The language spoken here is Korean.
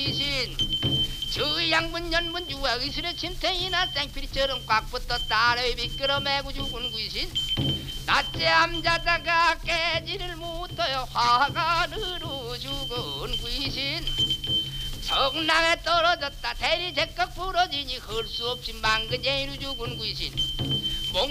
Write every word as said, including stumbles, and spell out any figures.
귀신 저 양분 연분 주와 의술의 침탱이나 생피리처럼 꽉 붙어 딸의 미끄러 매고 죽은 귀신 낮에 암자다가 깨지를 못하여 화가 늘어 죽은 귀신 성남에 떨어졌다 대리 제깍 부러지니 할 수 없이 망근제이로 죽은 귀신 목